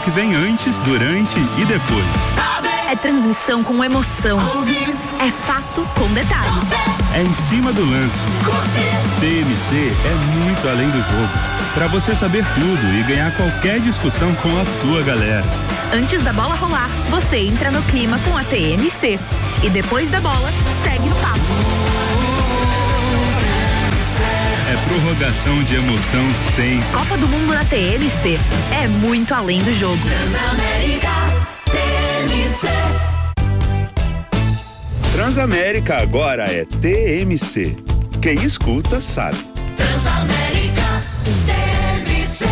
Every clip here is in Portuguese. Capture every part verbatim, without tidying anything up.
que vem antes, durante e depois. É transmissão com emoção. É fato com detalhes. É em cima do lance. T M C é muito além do jogo. Para você saber tudo e ganhar qualquer discussão com a sua galera. Antes da bola rolar, você entra no clima com a T M C. E depois da bola, segue no papo. É prorrogação de emoção sem. Copa do Mundo na T M C. É muito além do jogo. Transamérica, T M C. Transamérica agora é T M C. Quem escuta sabe. Transamérica, T M C.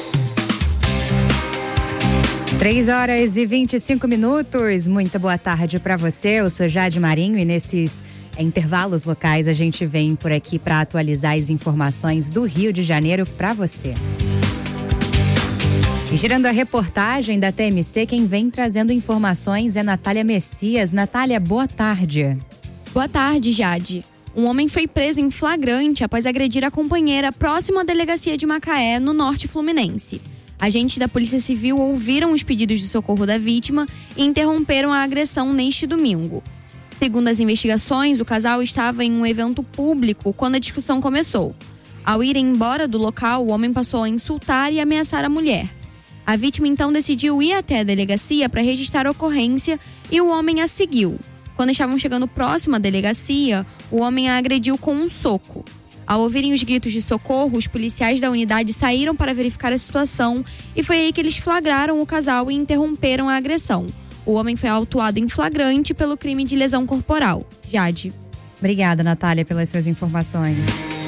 três horas e vinte e cinco minutos. Muito boa tarde para você. Eu sou Jade Marinho e nesses intervalos locais a gente vem por aqui para atualizar as informações do Rio de Janeiro para você. E girando a reportagem da T M C, quem vem trazendo informações é Natália Messias. Natália, boa tarde. Boa tarde, Jade. Um homem foi preso em flagrante após agredir a companheira próximo à delegacia de Macaé, no norte fluminense. Agentes da Polícia Civil ouviram os pedidos de socorro da vítima e interromperam a agressão neste domingo. Segundo as investigações, o casal estava em um evento público quando a discussão começou. Ao ir embora do local, o homem passou a insultar e ameaçar a mulher. A vítima então decidiu ir até a delegacia para registrar a ocorrência e o homem a seguiu. Quando estavam chegando próximo à delegacia, o homem a agrediu com um soco. Ao ouvirem os gritos de socorro, os policiais da unidade saíram para verificar a situação e foi aí que eles flagraram o casal e interromperam a agressão. O homem foi autuado em flagrante pelo crime de lesão corporal. Jade. Obrigada, Natália, pelas suas informações.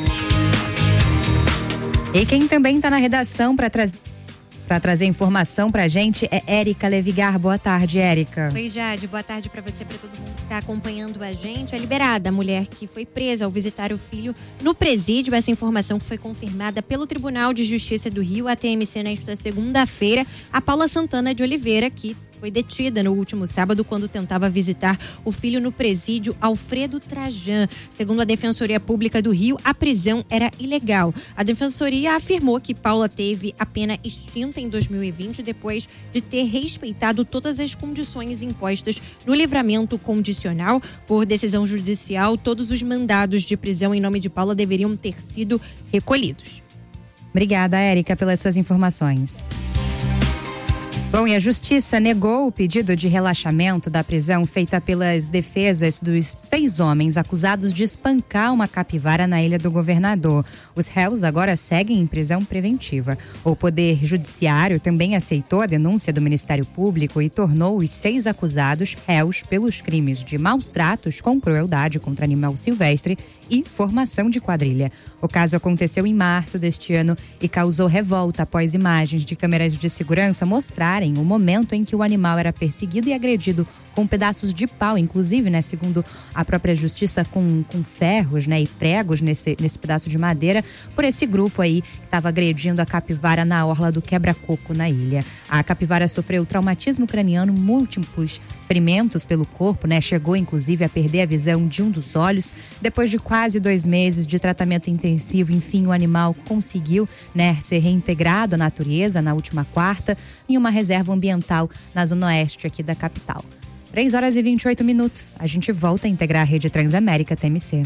E quem também está na redação para trazer Para trazer informação pra gente é Érica Levigar. Boa tarde, Érica. Oi, Jade. Boa tarde pra você, pra todo mundo que tá acompanhando a gente. É liberada a mulher que foi presa ao visitar o filho no presídio. Essa informação que foi confirmada pelo Tribunal de Justiça do Rio, a T M C, nesta segunda-feira. A Paula Santana de Oliveira, que foi detida no último sábado quando tentava visitar o filho no presídio Alfredo Trajan. Segundo a Defensoria Pública do Rio, a prisão era ilegal. A Defensoria afirmou que Paula teve a pena extinta em dois mil e vinte depois de ter respeitado todas as condições impostas no livramento condicional. Por decisão judicial, todos os mandados de prisão em nome de Paula deveriam ter sido recolhidos. Obrigada, Érica, pelas suas informações. Bom, e a Justiça negou o pedido de relaxamento da prisão feita pelas defesas dos seis homens acusados de espancar uma capivara na Ilha do Governador. Os réus agora seguem em prisão preventiva. O Poder Judiciário também aceitou a denúncia do Ministério Público e tornou os seis acusados réus pelos crimes de maus tratos com crueldade contra animal silvestre e formação de quadrilha. O caso aconteceu em março deste ano e causou revolta após imagens de câmeras de segurança mostrarem o momento em que o animal era perseguido e agredido com pedaços de pau, inclusive, né, segundo a própria justiça, com, com ferros, né, e pregos nesse, nesse pedaço de madeira, por esse grupo aí que estava agredindo a capivara na orla do Quebra-Coco, na ilha. A capivara sofreu traumatismo craniano, múltiplos ferimentos pelo corpo, né, chegou inclusive a perder a visão de um dos olhos. Depois de quase dois meses de tratamento intensivo, enfim, o animal conseguiu, né, ser reintegrado à natureza na última quarta, em uma reserva ambiental na zona oeste aqui da capital. três horas e vinte e oito minutos. A gente volta a integrar a rede Transamérica T M C.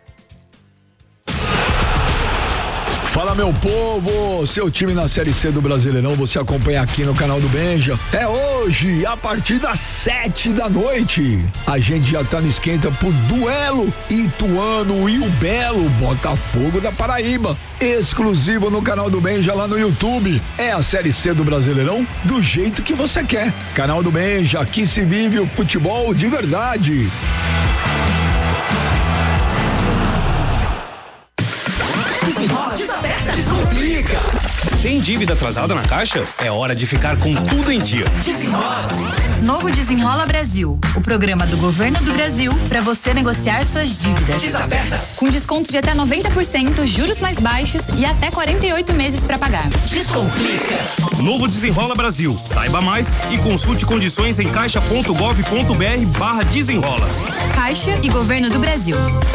Fala, meu povo, seu time na Série C do Brasileirão, você acompanha aqui no canal do Benja. É hoje, a partir das sete da noite. A gente já tá no esquenta por duelo Ituano e o Belo Botafogo da Paraíba. Exclusivo no canal do Benja lá no YouTube. É a Série C do Brasileirão do jeito que você quer. Canal do Benja, aqui se vive o futebol de verdade. Desenrola, desaperta, descomplica. Tem dívida atrasada na Caixa? É hora de ficar com tudo em dia. Desenrola. Novo Desenrola Brasil, o programa do Governo do Brasil para você negociar suas dívidas. Desaperta. Com desconto de até noventa por cento, juros mais baixos e até quarenta e oito meses para pagar. Descomplica. Novo Desenrola Brasil. Saiba mais e consulte condições em caixa ponto gov ponto br barra desenrola. Caixa e Governo do Brasil.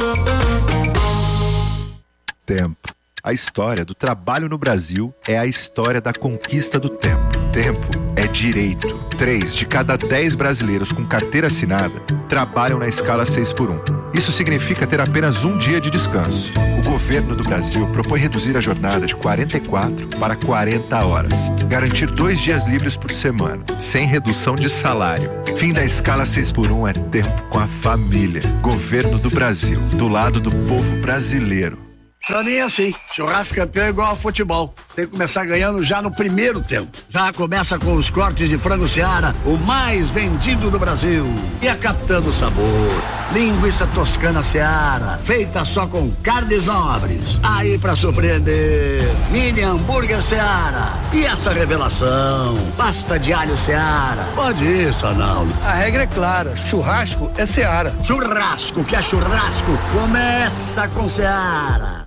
Tempo. A história do trabalho no Brasil é a história da conquista do tempo. Tempo é é direito. Três de cada dez brasileiros com carteira assinada trabalham na escala seis por um. Isso significa ter apenas um dia de descanso. O governo do Brasil propõe reduzir a jornada de quarenta e quatro para quarenta horas. Garantir dois dias livres por semana, sem redução de salário. Fim da escala seis por um é tempo com a família. Governo do Brasil, do lado do povo brasileiro. Pra mim é assim, churrasco campeão é igual ao futebol. Tem que começar ganhando já no primeiro tempo. Já começa com os cortes de frango Seara, o mais vendido do Brasil. E a Capitã Sabor, linguiça toscana Seara, feita só com carnes nobres. Aí pra surpreender, mini hambúrguer Seara. E essa revelação, pasta de alho Seara. Pode ir, Sanaldo. A regra é clara, churrasco é Seara. Churrasco que é churrasco, começa com Seara.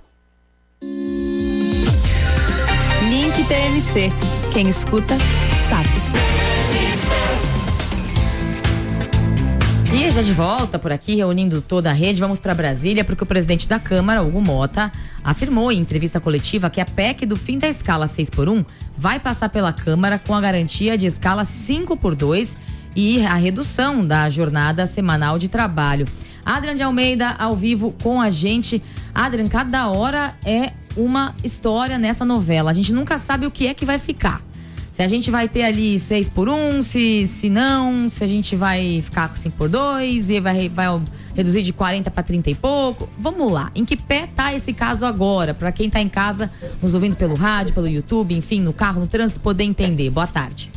Link T M C. Quem escuta, sabe. E já de volta por aqui, reunindo toda a rede, vamos para Brasília, porque o presidente da Câmara, Hugo Mota, afirmou em entrevista coletiva que a P E C do fim da escala seis por um vai passar pela Câmara com a garantia de escala cinco por dois e a redução da jornada semanal de trabalho. Adrian de Almeida, ao vivo com a gente. Adrian, cada hora é uma história nessa novela. A gente nunca sabe o que é que vai ficar. Se a gente vai ter ali seis por um, se, se não, se a gente vai ficar com cinco por dois e vai, vai reduzir de quarenta para trinta e pouco. Vamos lá, em que pé tá esse caso agora? Para quem tá em casa, nos ouvindo pelo rádio, pelo YouTube, enfim, no carro, no trânsito, poder entender. Boa tarde.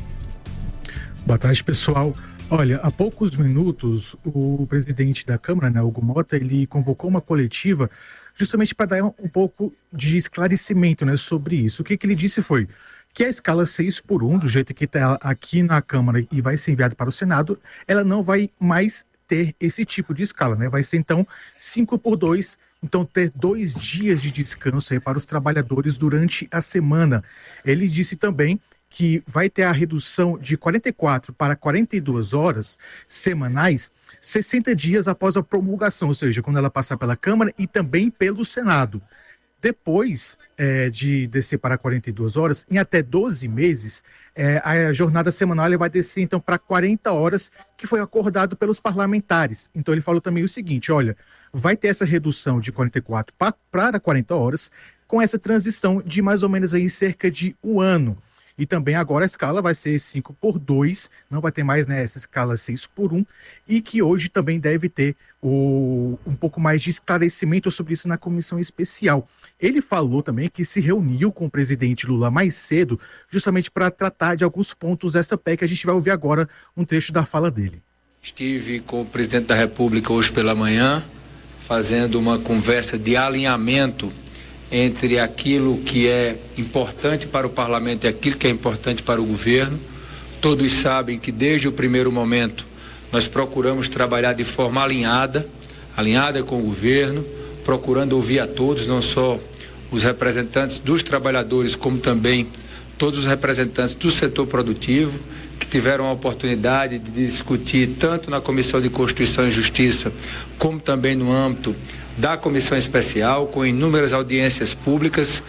Boa tarde, pessoal. Olha, há poucos minutos, o presidente da Câmara, né, Hugo Mota, ele convocou uma coletiva justamente para dar um, um pouco de esclarecimento, né, sobre isso. O que, que ele disse foi que a escala seis por um, do jeito que está aqui na Câmara e vai ser enviada para o Senado, ela não vai mais ter esse tipo de escala, né? Vai ser, então, cinco por dois, então ter dois dias de descanso aí para os trabalhadores durante a semana. Ele disse também que vai ter a redução de quarenta e quatro para quarenta e duas horas semanais, sessenta dias após a promulgação, ou seja, quando ela passar pela Câmara e também pelo Senado. Depois é, de descer para quarenta e duas horas, em até doze meses, é, a jornada semanal ela vai descer então para quarenta horas, que foi acordado pelos parlamentares. Então ele falou também o seguinte, olha, vai ter essa redução de quarenta e quatro para quarenta horas, com essa transição de mais ou menos aí cerca de um ano. E também agora a escala vai ser cinco por dois, não vai ter mais, né, essa escala seis por um, e que hoje também deve ter o, um pouco mais de esclarecimento sobre isso na comissão especial. Ele falou também que se reuniu com o presidente Lula mais cedo, justamente para tratar de alguns pontos dessa P E C. A gente vai ouvir agora um trecho da fala dele. Estive com o presidente da República hoje pela manhã, fazendo uma conversa de alinhamento entre aquilo que é importante para o parlamento e aquilo que é importante para o governo. Todos sabem que desde o primeiro momento nós procuramos trabalhar de forma alinhada, alinhada com o governo, procurando ouvir a todos, não só os representantes dos trabalhadores, como também todos os representantes do setor produtivo, que tiveram a oportunidade de discutir tanto na Comissão de Constituição e Justiça, como também no âmbito da Comissão Especial, com inúmeras audiências públicas.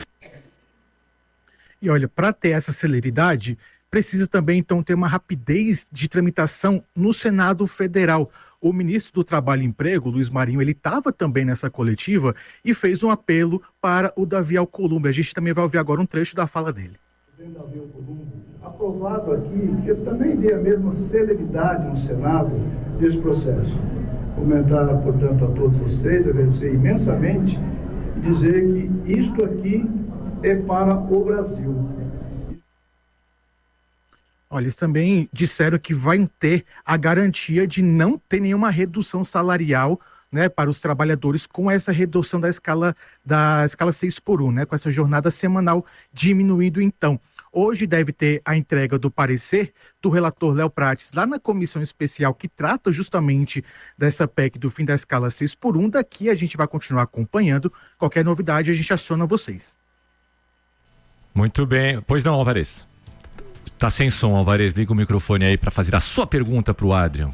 E olha, para ter essa celeridade, precisa também então ter uma rapidez de tramitação no Senado Federal. O ministro do Trabalho e Emprego, Luiz Marinho, ele estava também nessa coletiva e fez um apelo para o Davi Alcolumbre. A gente também vai ouvir agora um trecho da fala dele. Davi Alcolumbre, aprovado aqui, que também dê a mesma celeridade no Senado desse processo. Comentar, portanto, a todos vocês, agradecer imensamente e dizer que isto aqui é para o Brasil. Olha, eles também disseram que vai ter a garantia de não ter nenhuma redução salarial, né, para os trabalhadores com essa redução da escala da escala seis por um, né, com essa jornada semanal diminuindo então. Hoje deve ter a entrega do parecer do relator Léo Prates lá na comissão especial que trata justamente dessa P E C do fim da escala seis por um. Daqui a gente vai continuar acompanhando. Qualquer novidade a gente aciona vocês. Muito bem. Pois não, Alvarez? Tá sem som, Alvarez. Liga o microfone aí para fazer a sua pergunta para o Adrian.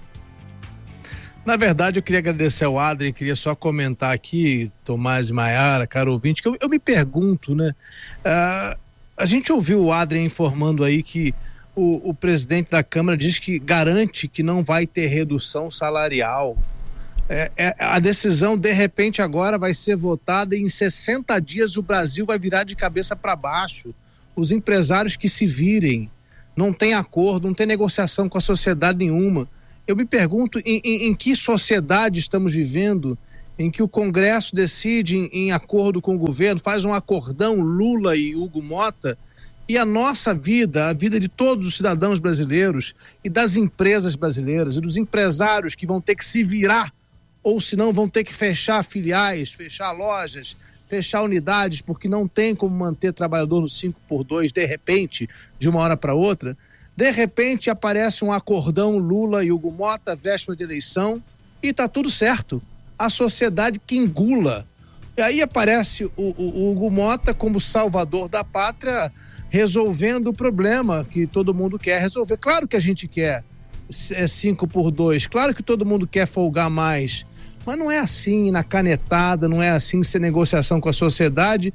Na verdade, eu queria agradecer ao Adrian, queria só comentar aqui, Tomás e Maiara, caro ouvinte, que eu, eu me pergunto, né? Uh, a gente ouviu o Adrian informando aí que o, o presidente da Câmara diz que garante que não vai ter redução salarial. É, é, a decisão, de repente, agora vai ser votada e em sessenta dias o Brasil vai virar de cabeça para baixo. Os empresários que se virem, não tem acordo, não tem negociação com a sociedade nenhuma. Eu me pergunto em, em, em que sociedade estamos vivendo, em que o Congresso decide em, em acordo com o governo, faz um acordão Lula e Hugo Mota, e a nossa vida, a vida de todos os cidadãos brasileiros e das empresas brasileiras e dos empresários que vão ter que se virar, ou senão vão ter que fechar filiais, fechar lojas, fechar unidades, porque não tem como manter trabalhador no cinco por dois, de repente, de uma hora para outra. De repente aparece um acordão Lula e Hugo Mota, véspera de eleição, e tá tudo certo. A sociedade que engula. E aí aparece o, o, o Hugo Mota como salvador da pátria, resolvendo o problema que todo mundo quer resolver. Claro que a gente quer é cinco por dois, claro que todo mundo quer folgar mais, mas não é assim na canetada, não é assim sem negociação com a sociedade,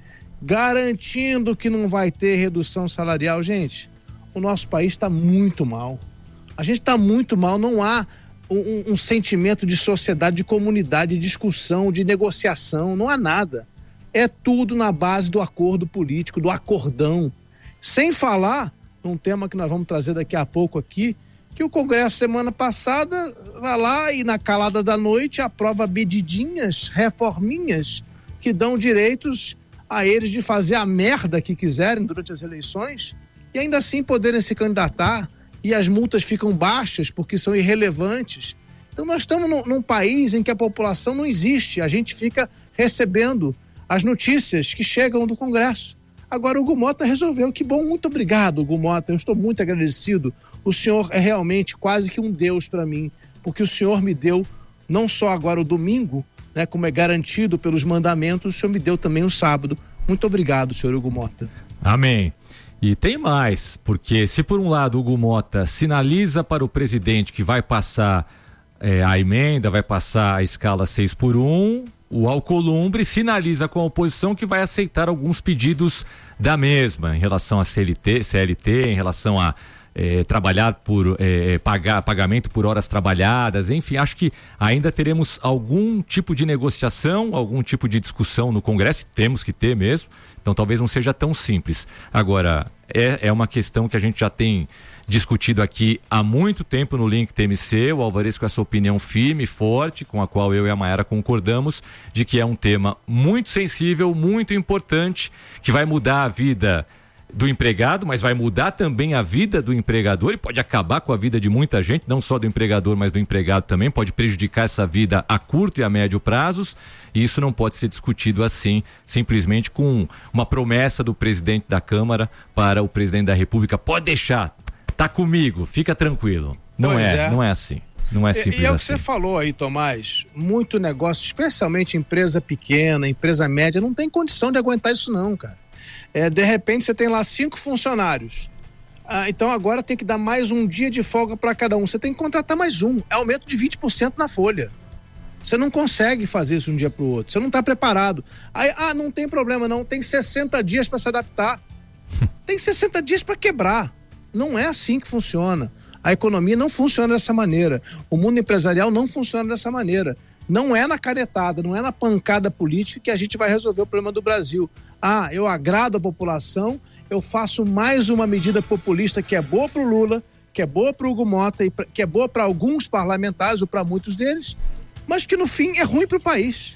garantindo que não vai ter redução salarial. Gente, o nosso país está muito mal. A gente está muito mal, não há um, um sentimento de sociedade, de comunidade, de discussão, de negociação, não há nada. É tudo na base do acordo político, do acordão. Sem falar num tema que nós vamos trazer daqui a pouco aqui, que o Congresso semana passada vai lá e na calada da noite aprova medidinhas, reforminhas que dão direitos a eles de fazer a merda que quiserem durante as eleições e ainda assim poderem se candidatar, e as multas ficam baixas porque são irrelevantes. Então nós estamos num, num país em que a população não existe, a gente fica recebendo as notícias que chegam do Congresso. Agora o Hugo Mota resolveu, que bom, muito obrigado, Hugo Mota, eu estou muito agradecido. O senhor é realmente quase que um Deus para mim, porque o senhor me deu não só agora o domingo, né, como é garantido pelos mandamentos, o senhor me deu também o sábado. Muito obrigado, senhor Hugo Mota. Amém. E tem mais, porque se por um lado o Hugo Mota sinaliza para o presidente que vai passar é, a emenda, vai passar a escala seis por um, o Alcolumbre sinaliza com a oposição que vai aceitar alguns pedidos da mesma, em relação a C L T, C L T, em relação a É, trabalhar por é, pagar pagamento por horas trabalhadas, enfim, acho que ainda teremos algum tipo de negociação, algum tipo de discussão no Congresso, temos que ter mesmo, então talvez não seja tão simples. Agora, é, é uma questão que a gente já tem discutido aqui há muito tempo no Link T M C, o Alvarez com essa opinião firme e forte, com a qual eu e a Mayara concordamos, de que é um tema muito sensível, muito importante, que vai mudar a vida do empregado, mas vai mudar também a vida do empregador e pode acabar com a vida de muita gente, não só do empregador, mas do empregado também, pode prejudicar essa vida a curto e a médio prazos, e isso não pode ser discutido assim, simplesmente com uma promessa do presidente da Câmara para o presidente da República, pode deixar, tá comigo, fica tranquilo. Não é, é, não é assim. Não é simples e, e é o que assim. você falou aí, Tomás, muito negócio, especialmente empresa pequena, empresa média, não tem condição de aguentar isso não, cara. É, de repente você tem lá cinco funcionários, ah, então agora tem que dar mais um dia de folga para cada um, você tem que contratar mais um, é aumento de vinte por cento na folha, você não consegue fazer isso de um dia para o outro, você não está preparado. Aí, ah, não tem problema não, tem sessenta dias para se adaptar, tem sessenta dias para quebrar, não é assim que funciona, a economia não funciona dessa maneira, o mundo empresarial não funciona dessa maneira. Não é na canetada, não é na pancada política que a gente vai resolver o problema do Brasil. Ah, eu agrado a população, eu faço mais uma medida populista que é boa para o Lula, que é boa para o Hugo Mota, e pra, que é boa para alguns parlamentares ou para muitos deles, mas que no fim é ruim para o país.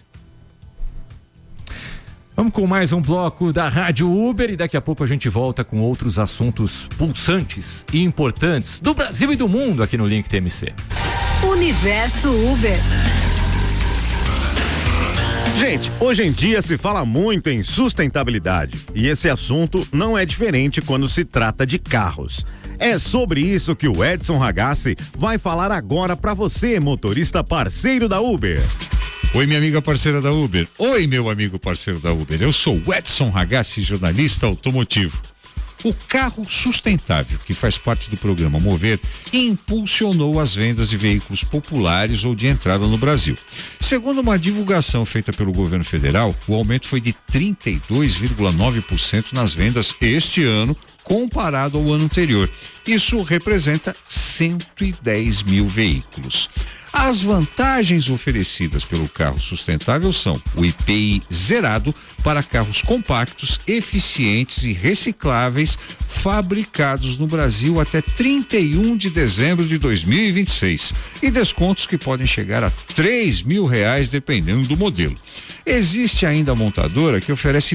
Vamos com mais um bloco da Rádio Uber e daqui a pouco a gente volta com outros assuntos pulsantes e importantes do Brasil e do mundo aqui no Link T M C. Universo Uber. Gente, hoje em dia se fala muito em sustentabilidade e esse assunto não é diferente quando se trata de carros. É sobre isso que o Edson Ragazzi vai falar agora para você, motorista parceiro da Uber. Oi, minha amiga parceira da Uber. Oi, meu amigo parceiro da Uber. Eu sou o Edson Ragazzi, jornalista automotivo. O carro sustentável, que faz parte do programa Mover, impulsionou as vendas de veículos populares ou de entrada no Brasil. Segundo uma divulgação feita pelo governo federal, o aumento foi de trinta e dois vírgula nove por cento nas vendas este ano, comparado ao ano anterior. Isso representa cento e dez mil veículos. As vantagens oferecidas pelo carro sustentável são o I P I zerado para carros compactos, eficientes e recicláveis, fabricados no Brasil até trinta e um de dezembro de dois mil e vinte e seis, e descontos que podem chegar a três mil reais dependendo do modelo. Existe ainda a montadora que oferece